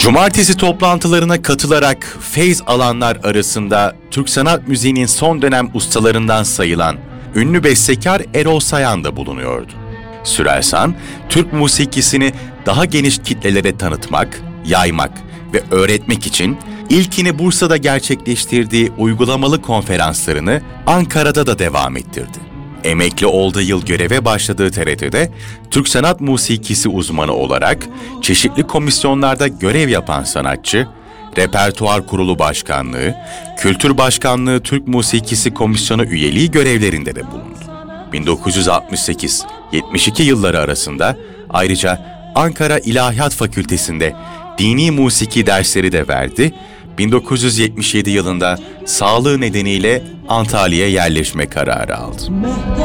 Cumartesi toplantılarına katılarak feyz alanlar arasında Türk sanat müziğinin son dönem ustalarından sayılan ünlü bestekar Erol Sayan da bulunuyordu. Sürelsan, Türk musikisini daha geniş kitlelere tanıtmak, yaymak ve öğretmek için ilkini Bursa'da gerçekleştirdiği uygulamalı konferanslarını Ankara'da da devam ettirdi. Emekli olduğu yıl göreve başladığı TRT'de Türk sanat musikisi uzmanı olarak çeşitli komisyonlarda görev yapan sanatçı, Repertuar Kurulu Başkanlığı, Kültür Başkanlığı Türk Musikisi Komisyonu üyeliği görevlerinde de bulundu. 1968-72 yılları arasında ayrıca Ankara İlahiyat Fakültesi'nde dini musiki dersleri de verdi. 1977 yılında sağlığı nedeniyle Antalya'ya yerleşme kararı aldı.